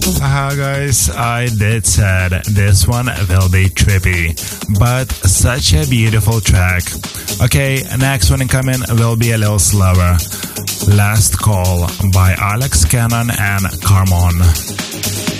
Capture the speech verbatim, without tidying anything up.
Haha guys, I did said this one will be trippy, but such a beautiful track. Okay, next one incoming will be a little slower. Last Call by Alex Cannon and Carmon.